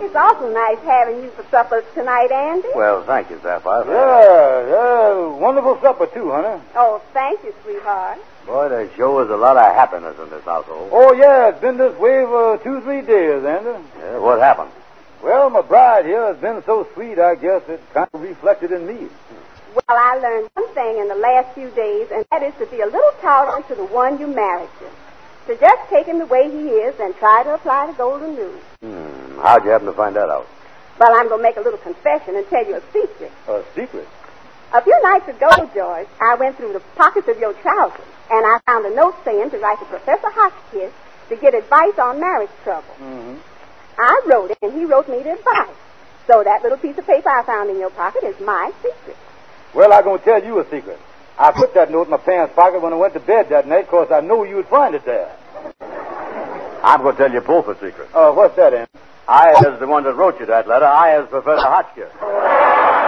It's awful nice having you for supper tonight, Andy. Well, thank you, Sapphire. Yeah, wonderful supper, too, honey. Oh, thank you, sweetheart. Boy, there sure is a lot of happiness in this household. Oh, yeah, it's been this way for 2-3 days, Andy. Yeah, what happened? Well, my bride here has been so sweet, I guess it kind of reflected in me. Well, I learned one thing in the last few days, and that is to be a little tolerant to the one you married to. To just take him the way he is and try to apply the golden rule. How'd you happen to find that out? Well, I'm going to make a little confession and tell you a secret. A secret? A few nights ago, George, I went through the pockets of your trousers, and I found a note saying to write to Professor Hotchkiss to get advice on marriage trouble. Mm-hmm. I wrote it, and he wrote me the advice. So that little piece of paper I found in your pocket is my secret. Well, I'm going to tell you a secret. I put that note in my pants pocket when I went to bed that night because I knew you'd find it there. I'm going to tell you both a secret. What's that, Andy? I, as the one that wrote you that letter, I, as Professor Hotchkiss.